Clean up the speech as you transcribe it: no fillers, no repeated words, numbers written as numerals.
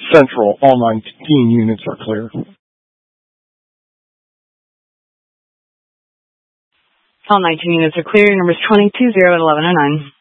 Central, all 19 units are clear. All 19 units are clear. Numbers 22, 0, and 1109.